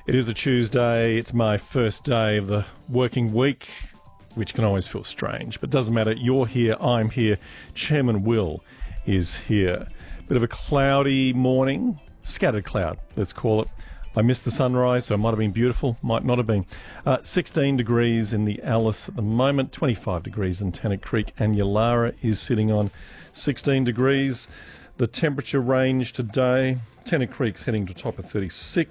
It is a Tuesday. It's my first day of the working week, which can always feel strange, but doesn't matter. You're here, I'm here. Chairman Will is here. Bit of a cloudy morning, scattered cloud, let's call it. I missed the sunrise, so it might have been beautiful, might not have been. 16 degrees in the Alice at the moment, 25 degrees in Tennant Creek, and Yulara is sitting on 16 degrees. The temperature range today, Tennant Creek's heading to top of 36.